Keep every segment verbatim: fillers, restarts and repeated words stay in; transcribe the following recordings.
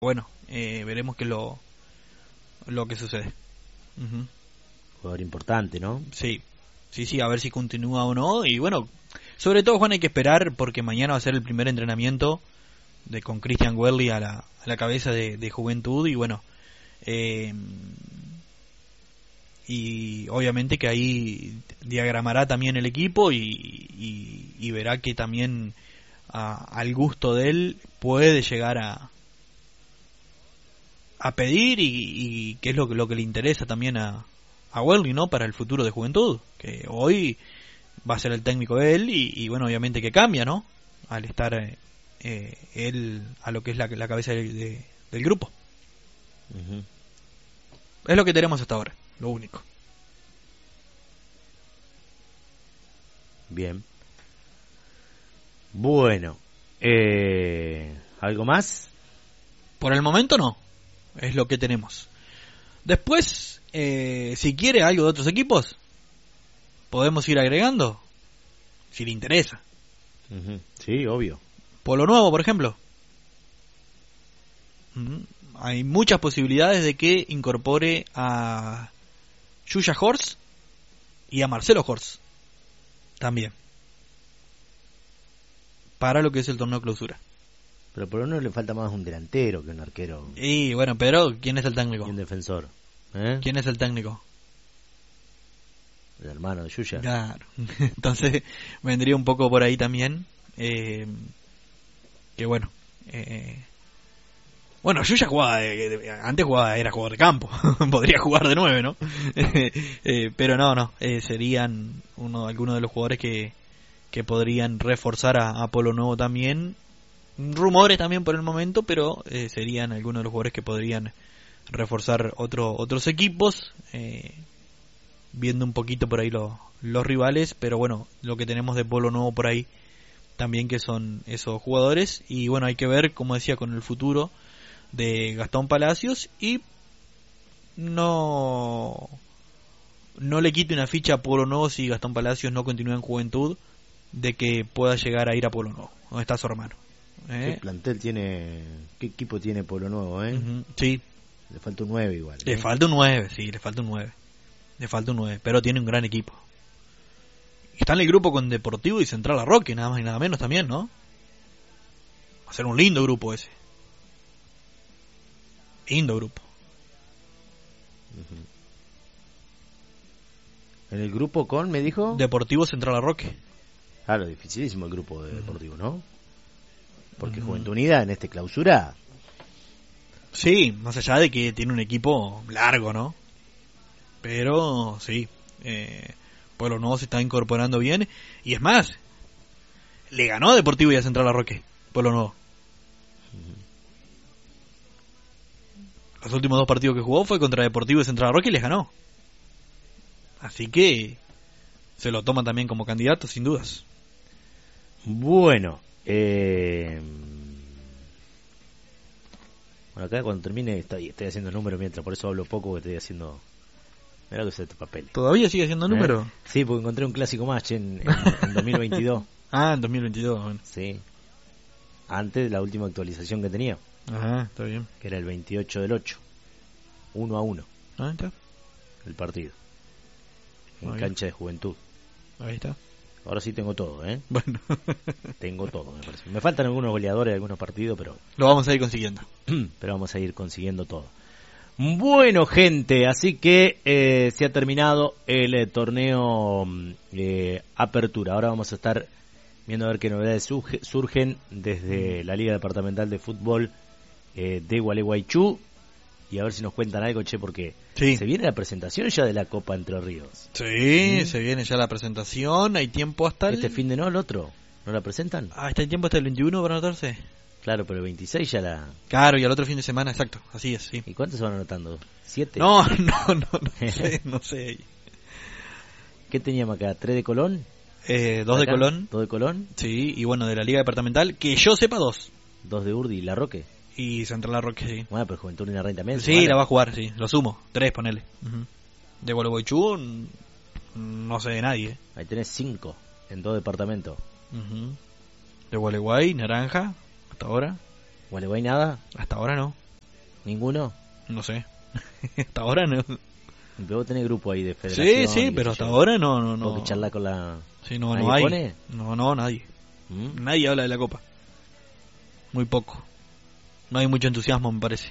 Bueno, eh, veremos qué es lo, lo que sucede. Uh-huh. Jugador importante, ¿no? Sí, sí, sí, a ver si continúa o no. Y bueno, sobre todo, Juan, hay que esperar porque mañana va a ser el primer entrenamiento de con Christian Welly a la, a la cabeza de, de Juventud. Y bueno, eh, y obviamente que ahí diagramará también el equipo y, y, y verá que también a, al gusto de él puede llegar a a pedir y, y qué es lo que lo que le interesa también a, a Welly, ¿no? Para el futuro de Juventud, que hoy va a ser el técnico de él y, y bueno, obviamente que cambia, ¿no? Al estar eh, él a lo que es la, la cabeza de, de, del grupo. Uh-huh. Es lo que tenemos hasta ahora, lo único. Bien. Bueno, eh, ¿algo más? Por el momento no. Es lo que tenemos. Después, eh, si quiere algo de otros equipos, podemos ir agregando, si le interesa. Uh-huh. Sí, obvio. Polo Nuevo, por ejemplo. Uh-huh. Hay muchas posibilidades de que incorpore a Yuya Horst y a Marcelo Horst también, para lo que es el torneo clausura. Pero por uno le falta más un delantero que un arquero. Y bueno, pero ¿quién es el técnico? Y un defensor. ¿Eh? ¿Quién es el técnico? El hermano de Yuya. Claro. Entonces vendría un poco por ahí también. Eh, que bueno. Eh, bueno, Yuya jugaba. De, de, antes jugaba, era jugador de campo. Podría jugar de nueve, ¿no? eh, pero no, no. Eh, serían uno, algunos de los jugadores que, que podrían reforzar a, a Polo Nuevo también. Rumores también por el momento, pero eh, serían algunos de los jugadores que podrían reforzar otro, otros equipos, eh, viendo un poquito por ahí lo, los rivales, pero bueno, lo que tenemos de Polo Nuevo por ahí también que son esos jugadores, y bueno, hay que ver, como decía, con el futuro de Gastón Palacios, y no no le quite una ficha a Polo Nuevo si Gastón Palacios no continúa en Juventud, de que pueda llegar a ir a Polo Nuevo, donde está su hermano. ¿Eh? ¿Qué plantel tiene? ¿Qué equipo tiene Polo Nuevo, eh? Uh-huh, sí. Le falta un nueve igual. ¿eh? Le falta un nueve, sí, le falta un nueve. Le falta un nueve, pero tiene un gran equipo. Está en el grupo con Deportivo y Central Larroque, nada más y nada menos también, ¿no? Va a ser un lindo grupo ese. Lindo grupo. Uh-huh. ¿En el grupo con, me dijo? Deportivo Central Larroque. Claro, dificilísimo el grupo de Deportivo, ¿no? Porque uh-huh. Juventud Unida en este clausura... Sí, más allá de que tiene un equipo largo, ¿no? Pero sí, eh, Pueblo Nuevo se está incorporando bien. Y es más, le ganó a Deportivo y a Central Larroque, Pueblo Nuevo. Uh-huh. Los últimos dos partidos que jugó fue contra Deportivo y Central Larroque y les ganó. Así que se lo toman también como candidato, sin dudas. Bueno, eh... bueno, acá cuando termine estoy, estoy haciendo números mientras, por eso hablo poco, porque estoy haciendo... Mirá lo que es este papel. ¿Todavía sigue haciendo números? ¿Eh? Sí, porque encontré un clásico más en, en, en dos mil veintidós. Ah, en dos mil veintidós, bueno. Sí. Antes de la última actualización que tenía. Ajá, está bien. Que era el veintiocho del ocho. uno a uno. Ahí está. El partido. En Ahí. Cancha de Juventud. Ahí está. Ahora sí tengo todo, ¿eh? Bueno. Tengo todo, me parece. Me faltan algunos goleadores de algunos partidos, pero... Lo vamos a ir consiguiendo. Pero vamos a ir consiguiendo todo. Bueno, gente, así que eh, se ha terminado el eh, torneo eh, Apertura. Ahora vamos a estar viendo a ver qué novedades surge, surgen desde la Liga Departamental de Fútbol eh, de Gualeguaychú. Y a ver si nos cuentan algo, che, porque sí. Se viene la presentación ya de la Copa Entre Ríos. Sí, ¿Mm? Se viene ya la presentación, hay tiempo hasta el... ¿Este fin de no, el otro? ¿No la presentan? Ah, ¿está el tiempo hasta el veintiuno para anotarse? Claro, pero el veintiséis ya la... Claro, y al otro fin de semana, exacto, así es, sí. ¿Y cuántos se van anotando? ¿Siete? No, no, no, no sé, no sé. ¿Qué teníamos acá? ¿Tres de Colón? Eh, dos ¿Acá? de Colón. ¿Dos de Colón? Sí, y bueno, de la Liga Departamental, que yo sepa dos. ¿Dos de Urdi y Larroque? Y Central Larroque, sí. Bueno, pero Juventud Unida Rey también. Sí, la va a jugar, sí, lo sumo, tres, ponele. Uh-huh. De Gualeguaychú, no sé de nadie. Ahí tenés cinco en dos departamentos. Uh-huh. De Gualeguay, Naranja, hasta ahora. ¿Gualeguay nada? Hasta ahora no. ¿Ninguno? No sé. Hasta ahora no. Pero vos tenés grupo ahí de federación. Sí, sí, pero hasta yo. ahora no, no, no. ¿Vos que charlar con la... Sí, no, no hay. Pone? No, no, nadie. ¿Mm? Nadie habla de la Copa. Muy poco. No hay mucho entusiasmo, me parece.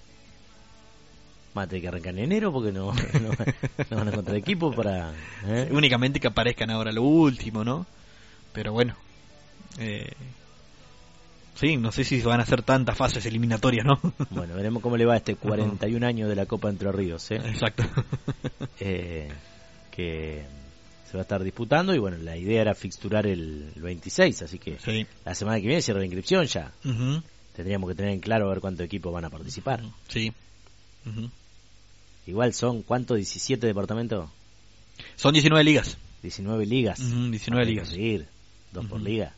Mate que arrancan en enero porque no, no, no van a encontrar equipo para... ¿eh? Sí, únicamente que aparezcan ahora lo último, ¿no? Pero bueno. Eh... Sí, no sé si van a ser tantas fases eliminatorias, ¿no? Bueno, veremos cómo le va a este cuarenta y un años de la Copa Entre Ríos, ¿eh? Exacto. eh, que se va a estar disputando y bueno, la idea era fixturar el veintiséis, así que sí. La semana que viene cierra la inscripción ya. Uh-huh. Tendríamos que tener en claro a ver cuántos equipos van a participar. Sí. Uh-huh. Igual son, ¿cuánto? ¿diecisiete departamentos? Son diecinueve ligas. diecinueve ligas. Uh-huh, diecinueve ligas. Seguir, dos uh-huh. por liga.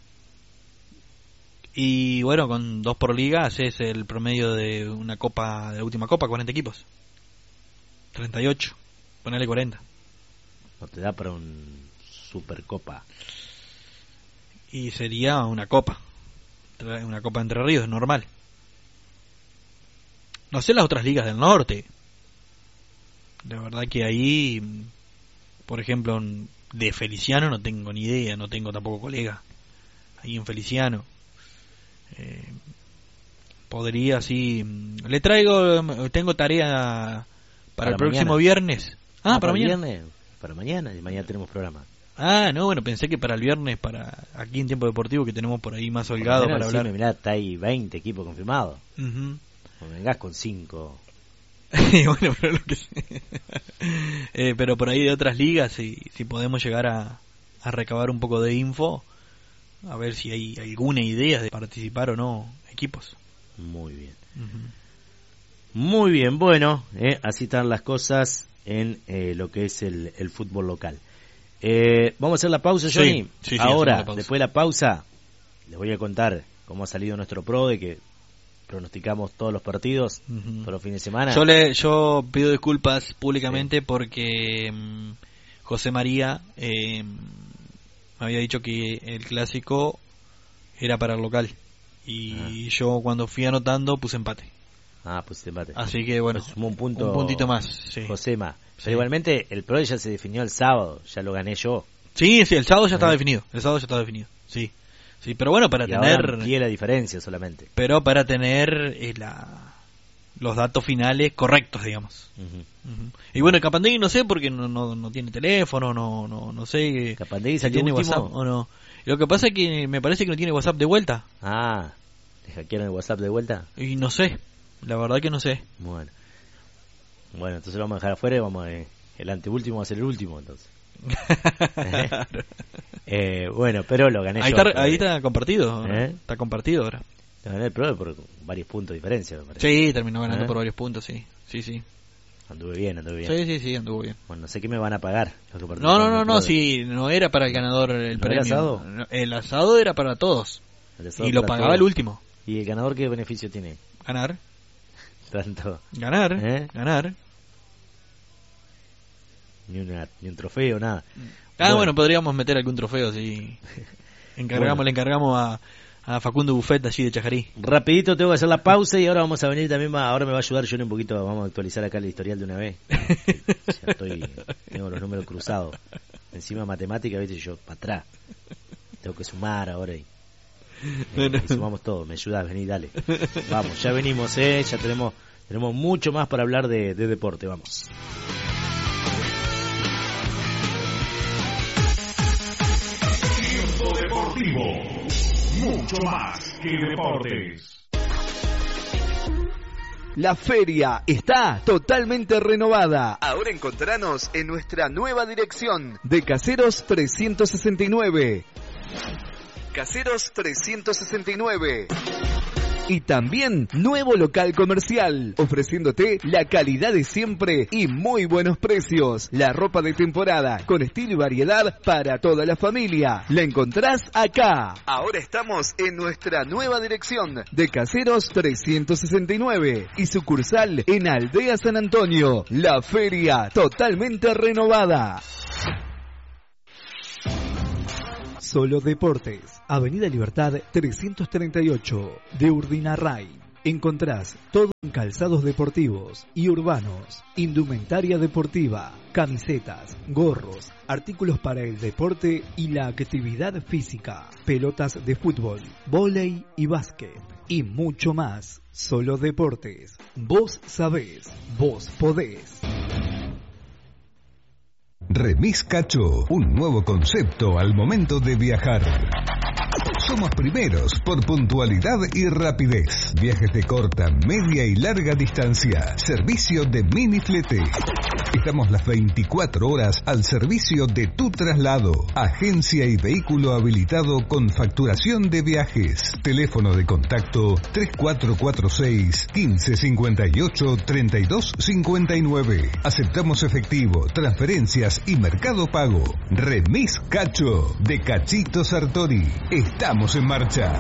Y bueno, con dos por liga haces el promedio de una copa, de la última copa, cuarenta equipos. treinta y ocho. Ponele cuarenta. No te da para un supercopa. Y sería una copa. Una copa Entre Ríos, normal. No sé las otras ligas del norte. La verdad que ahí, por ejemplo, de Feliciano no tengo ni idea, no tengo tampoco colega. Ahí en Feliciano. Eh, podría, sí. Le traigo, tengo tarea para, para el próximo mañana. Viernes. Ah, ah para, para mañana. Viernes, para mañana, y mañana tenemos programa. Ah, no, bueno, pensé que para el viernes, para aquí en Tiempo Deportivo, que tenemos por ahí más holgado para hablar. Sí, mirá, está ahí veinte equipos confirmados. Uh-huh. No vengas con cinco. Bueno, pero lo que eh, pero por ahí de otras ligas, si, si podemos llegar a, a recabar un poco de info, a ver si hay alguna idea de participar o no equipos. Muy bien. Uh-huh. Muy bien, bueno, eh, así están las cosas en eh, lo que es el, el fútbol local. Eh, vamos a hacer la pausa, Johnny. Sí, sí, sí, ahora, pausa. Después de la pausa, les voy a contar cómo ha salido nuestro pro de que pronosticamos todos los partidos uh-huh. todos los fines de semana. Yo le yo pido disculpas públicamente sí. porque um, José María eh, me había dicho que el clásico era para el local y ah. yo cuando fui anotando puse empate. Ah, puse empate. Así que bueno, pues un punto, un puntito más. Sí. Josema. Pero sí. Igualmente el pro ya se definió el sábado, ya lo gané yo. Sí, sí, el sábado ya ¿Eh? estaba definido. El sábado ya estaba definido. Sí. Sí, pero bueno, para y tener y la diferencia solamente. Pero para tener eh, la los datos finales correctos, digamos. Uh-huh. Uh-huh. Y bueno, Capandegui no sé porque no no, no tiene teléfono, no no no sé. Capandegui si tiene último. WhatsApp o no. Lo que pasa es que me parece que no tiene WhatsApp de vuelta. Ah, ¿te hackearon el WhatsApp de vuelta? Y no sé. La verdad que no sé. Bueno. Bueno, entonces lo vamos a dejar afuera y vamos a, el anteúltimo va a ser el último, entonces. eh, bueno, pero lo gané ahí yo. Está, ahí está compartido. ¿Eh? Está compartido ahora. Lo gané el pro por varios puntos de diferencia, me parece. Sí, terminó ganando ¿Eh? por varios puntos, sí. Sí, sí. Anduve bien, anduve bien. Sí, sí, sí, anduvo bien. Bueno, no sé qué me van a pagar. Los que no, no, no, no, sí, no era para el ganador el ¿No premio. Era asado? El asado era para todos. Y lo pagaba todos. El último. ¿Y el ganador qué beneficio tiene? Ganar. Tanto. Ganar, ¿Eh? ganar. Ni, una, ni un trofeo, nada. Ah, bueno, bueno podríamos meter algún trofeo si encargamos, bueno. le encargamos a, a Facundo Buffet allí de Chajarí. Rapidito tengo que hacer la pausa y ahora vamos a venir también, ahora me va a ayudar Johnny un poquito, vamos a actualizar acá el historial de una vez. Ya estoy, tengo los números cruzados. Encima matemática, viste, yo para atrás. Tengo que sumar ahora y, bueno. y sumamos todo, me ayudás, vení, dale. Vamos, ya venimos, eh, ya tenemos tenemos mucho más para hablar de, de deporte, vamos. Deportivo, mucho más que deportes. La feria está totalmente renovada. Ahora encontranos en nuestra nueva dirección de Caseros trescientos sesenta y nueve. Caseros trescientos sesenta y nueve. Y también nuevo local comercial, ofreciéndote la calidad de siempre y muy buenos precios. La ropa de temporada, con estilo y variedad para toda la familia. La encontrás acá. Ahora estamos en nuestra nueva dirección de Caseros trescientos sesenta y nueve y sucursal en Aldea San Antonio. La feria totalmente renovada. Solo Deportes, Avenida Libertad trescientos treinta y ocho, de Urdinarray. encontrás todo en calzados deportivos y urbanos, indumentaria deportiva, camisetas, gorros, artículos para el deporte y la actividad física, pelotas de fútbol, vóley y básquet, y mucho más. Solo Deportes. Vos sabés, vos podés. Remis Cacho, un nuevo concepto al momento de viajar. Somos primeros por puntualidad y rapidez. Viajes de corta, media y larga distancia. Servicio de mini flete. Estamos las veinticuatro horas al servicio de tu traslado. Agencia y vehículo habilitado con facturación de viajes. Teléfono de contacto tres cuatro cuatro seis, uno cinco cinco ocho, tres dos cinco nueve. Aceptamos efectivo, transferencias y mercado pago. Remis Cacho, de Cachito Sartori. Estamos en marcha.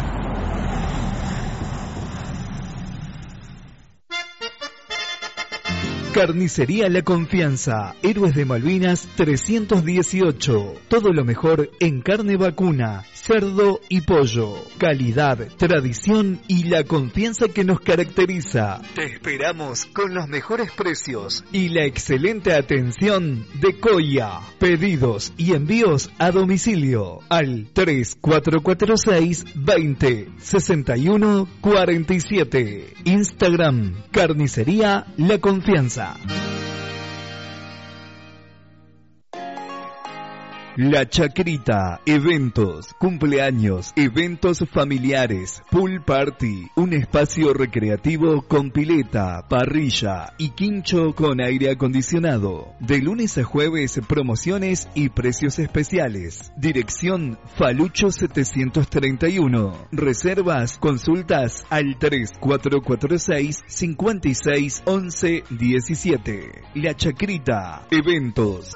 Carnicería La Confianza, Héroes de Malvinas trescientos dieciocho. Todo lo mejor en carne vacuna, cerdo y pollo. Calidad, tradición y la confianza que nos caracteriza. Te esperamos con los mejores precios y la excelente atención de Coya. Pedidos y envíos a domicilio al tres cuatro cuatro seis, veinte, sesenta y uno, cuarenta y siete. Instagram, Carnicería La Confianza. La Chacrita, eventos, cumpleaños, eventos familiares, pool party, un espacio recreativo con pileta, parrilla y quincho con aire acondicionado. De lunes a jueves, promociones y precios especiales. Dirección Falucho setecientos treinta y uno. Reservas, consultas al tres cuatro cuatro seis, cinco seis, once, diecisiete. La Chacrita, eventos.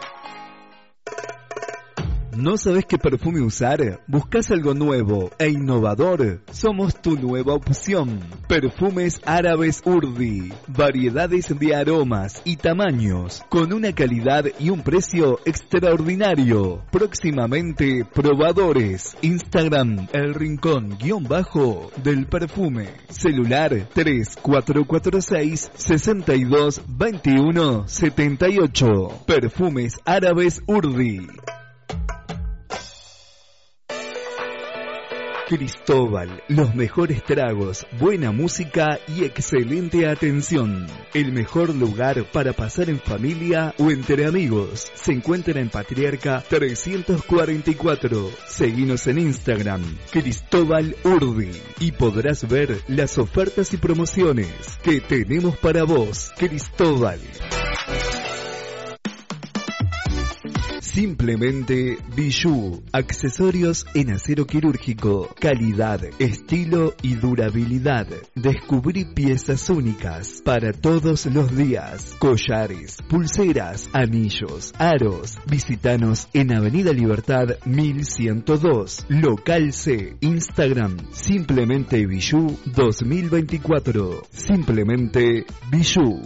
¿No sabes qué perfume usar? ¿Buscas algo nuevo e innovador? Somos tu nueva opción. Perfumes Árabes Urdi. Variedades de aromas y tamaños, con una calidad y un precio extraordinario. Próximamente, probadores. Instagram, El Rincón guión bajo del perfume. Celular tres cuatro cuatro seis, sesenta y dos, veintiuno, setenta y ocho. Perfumes Árabes Urdi. Cristóbal, los mejores tragos, buena música y excelente atención. El mejor lugar para pasar en familia o entre amigos. Se encuentra en Patriarca trescientos cuarenta y cuatro. Seguinos en Instagram, Cristóbal Urdi, y podrás ver las ofertas y promociones que tenemos para vos. Cristóbal. Simplemente Bijou, accesorios en acero quirúrgico, calidad, estilo y durabilidad. Descubrí piezas únicas para todos los días. Collares, pulseras, anillos, aros. Visítanos en Avenida Libertad mil ciento dos, Local C. Instagram, Simplemente Bijou dos mil veinticuatro. Simplemente Bijou.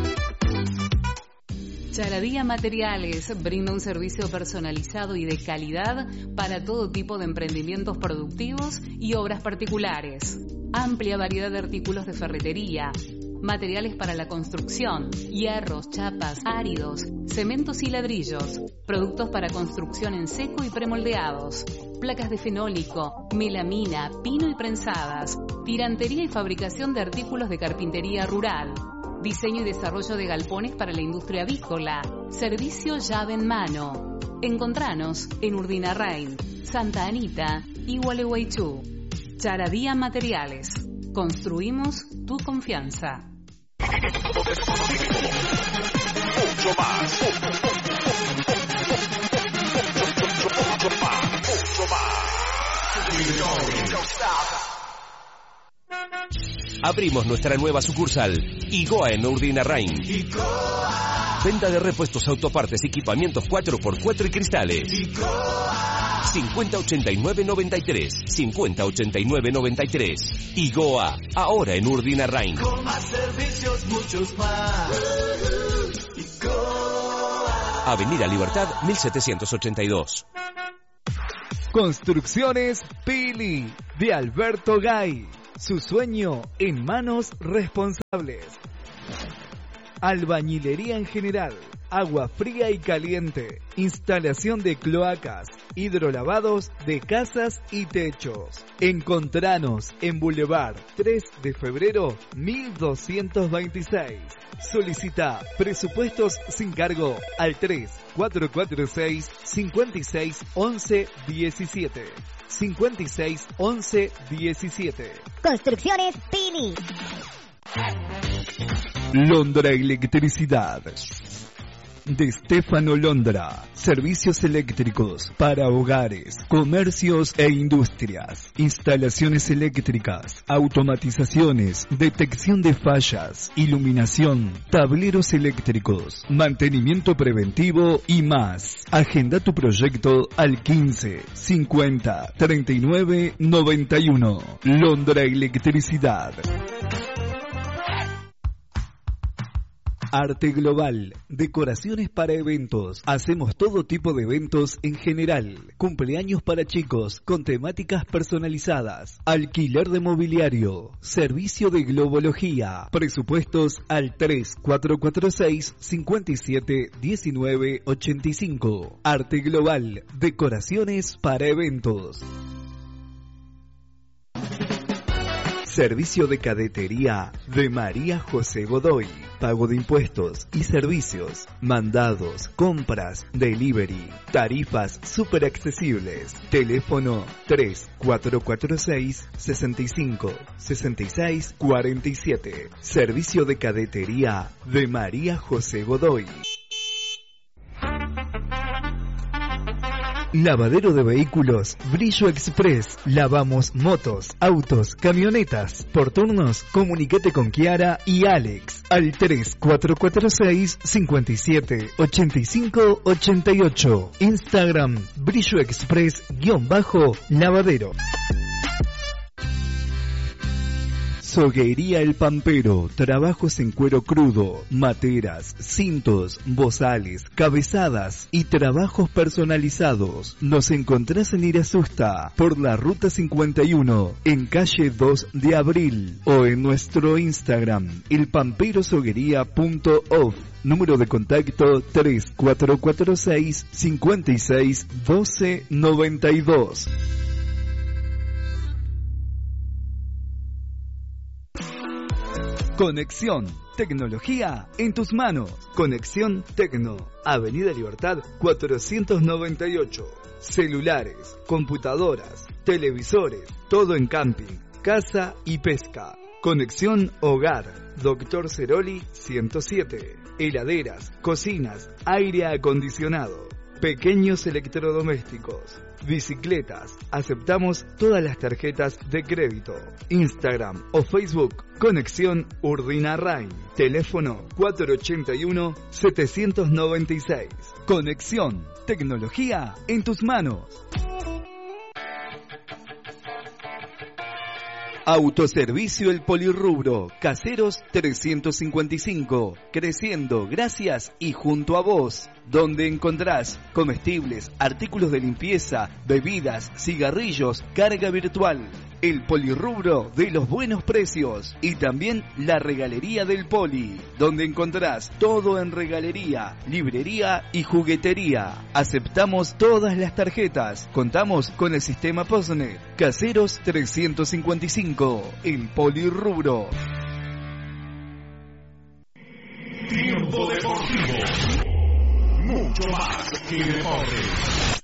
Charadía Materiales brinda un servicio personalizado y de calidad para todo tipo de emprendimientos productivos y obras particulares. Amplia variedad de artículos de ferretería, materiales para la construcción, hierros, chapas, áridos, cementos y ladrillos, productos para construcción en seco y premoldeados, placas de fenólico, melamina, pino y prensadas, tirantería y fabricación de artículos de carpintería rural. Diseño y desarrollo de galpones para la industria avícola. Servicio llave en mano. Encontranos en Urdinarrain, Santa Anita y Gualeguaychú. Charadía Materiales. Construimos tu confianza. Mucho más. Mucho más. Mucho más. Abrimos nuestra nueva sucursal, Igoa en Urdinarrain. Venta de repuestos, autopartes, equipamientos cuatro por cuatro y cristales. cincuenta ochenta y nueve noventa y tres. cincuenta ochenta y nueve noventa y tres. Igoa, ahora en Urdinarrain. Con más servicios, muchos más. Avenida Libertad mil setecientos ochenta y dos. Construcciones Pili, de Alberto Gay. Su sueño en manos responsables. Albañilería en general, agua fría y caliente, instalación de cloacas, hidrolavados de casas y techos. Encontranos en Boulevard tres de febrero mil doscientos veintiséis. Solicita presupuestos sin cargo al tres cuatro cuatro seis, cinco seis once diecisiete. cincuenta y seis once diecisiete. Construcciones Pini. Londra Electricidad. De Stefano Londra. Servicios eléctricos para hogares, comercios e industrias. Instalaciones eléctricas, automatizaciones, detección de fallas, iluminación, tableros eléctricos, mantenimiento preventivo y más. Agenda tu proyecto al quince, cincuenta, treinta y nueve, noventa y uno. Londra Electricidad. Arte Global, decoraciones para eventos. Hacemos todo tipo de eventos en general. Cumpleaños para chicos con temáticas personalizadas. Alquiler de mobiliario. Servicio de globología. Presupuestos al tres cuatro cuatro seis, cinco siete, uno nueve ocho cinco. Arte Global, decoraciones para eventos. Servicio de cadetería de María José Godoy. Pago de impuestos y servicios. Mandados, compras, delivery. Tarifas súper accesibles. Teléfono tres cuatro cuatro seis, seis cinco, seis seis cuatro siete. Servicio de cadetería de María José Godoy. Lavadero de vehículos Brillo Express. Lavamos motos, autos, camionetas. Por turnos, comunícate con Kiara y Alex al tres cuatro cuatro seis, cinco siete, ocho cinco ocho ocho. Instagram Brillo Express guión bajo lavadero. Soguería El Pampero, trabajos en cuero crudo, materas, cintos, bozales, cabezadas y trabajos personalizados. Nos encontrás en Irasusta, por la ruta cincuenta y uno, en calle dos de abril, o en nuestro Instagram, elpamperosoguería punto off. Número de contacto tres cuatro cuatro seis, cinco seis, uno dos nueve dos. Conexión, tecnología en tus manos. Conexión Tecno, Avenida Libertad cuatrocientos noventa y ocho. Celulares, computadoras, televisores, todo en camping, casa y pesca. Conexión Hogar, Doctor Ceroli ciento siete. Heladeras, cocinas, aire acondicionado, pequeños electrodomésticos, bicicletas. Aceptamos todas las tarjetas de crédito. Instagram o Facebook, Conexión Urdinarrain. Teléfono cuatro ocho uno, siete nueve seis. Conexión, tecnología en tus manos. Autoservicio El Polirrubro, Caseros trescientos cincuenta y cinco, creciendo gracias y junto a vos, donde encontrás comestibles, artículos de limpieza, bebidas, cigarrillos, carga virtual. El Polirrubro de los buenos precios y también la Regalería del Poli, donde encontrás todo en regalería, librería y juguetería. Aceptamos todas las tarjetas, contamos con el sistema Postnet. Caseros trescientos cincuenta y cinco, El Polirrubro. Tiempo deportivo. Mucho más que deporte.